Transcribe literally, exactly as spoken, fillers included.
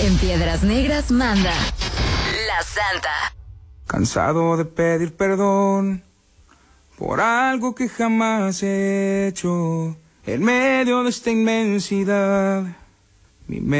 En Piedras Negras manda la Santa. Cansado de pedir perdón por algo que jamás he hecho. En medio de esta inmensidad, mi mente